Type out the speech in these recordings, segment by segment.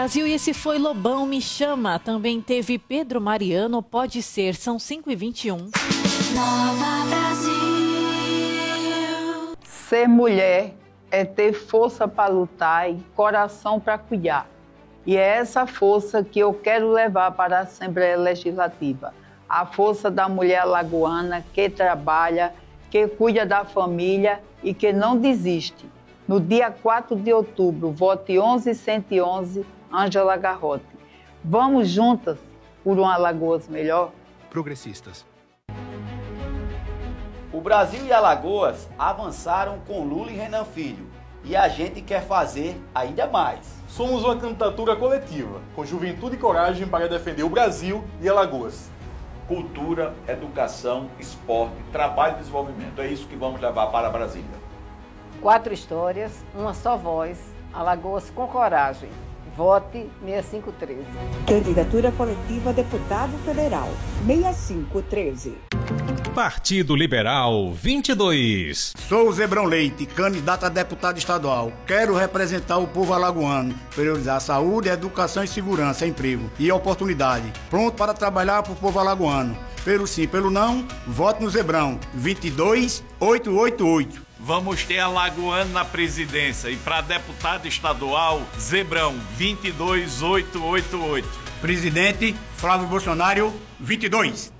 Brasil, e esse foi Lobão Me Chama. Também teve Pedro Mariano, Pode Ser, são 5h21. Nova Brasil. Ser mulher é ter força para lutar e coração para cuidar. E é essa força que eu quero levar para a Assembleia Legislativa. A força da mulher alagoana que trabalha, que cuida da família e que não desiste. No dia 4 de outubro, vote 11111, Ângela Garrote. Vamos juntas por uma Alagoas melhor? Progressistas. O Brasil e Alagoas avançaram com Lula e Renan Filho. E a gente quer fazer ainda mais. Somos uma candidatura coletiva, com juventude e coragem para defender o Brasil e Alagoas. Cultura, educação, esporte, trabalho e desenvolvimento. É isso que vamos levar para Brasília. 4 histórias, uma só voz. Alagoas com coragem. Vote 6513. Candidatura coletiva a deputado federal 6513. Partido Liberal 22. Sou o Zebrão Leite, candidato a deputado estadual. Quero representar o povo alagoano, priorizar saúde, educação e segurança, emprego e oportunidade. Pronto para trabalhar para o povo alagoano. Pelo sim, pelo não, vote no Zebrão 22888. Vamos ter alagoano na presidência e para deputado estadual, Zebrão 22888. Presidente Flávio Bolsonaro 22.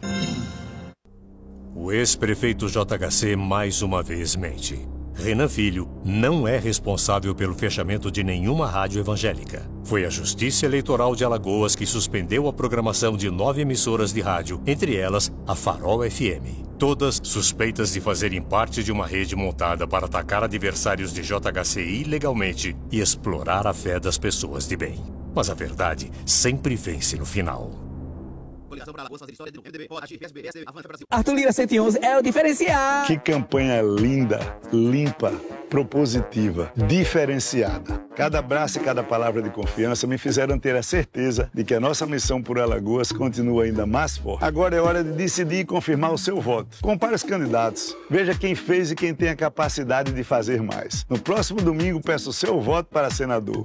O ex-prefeito JHC mais uma vez mente. Renan Filho não é responsável pelo fechamento de nenhuma rádio evangélica. Foi a Justiça Eleitoral de Alagoas que suspendeu a programação de 9 emissoras de rádio, entre elas a Farol FM. Todas suspeitas de fazerem parte de uma rede montada para atacar adversários de JHC ilegalmente e explorar a fé das pessoas de bem. Mas a verdade sempre vence no final. Arthur Lira 111 é o diferencial. Que campanha linda, limpa, propositiva, diferenciada. Cada abraço e cada palavra de confiança me fizeram ter a certeza de que a nossa missão por Alagoas continua ainda mais forte. Agora é hora de decidir e confirmar o seu voto. Compare os candidatos, veja quem fez e quem tem a capacidade de fazer mais. No próximo domingo, peço o seu voto para senador.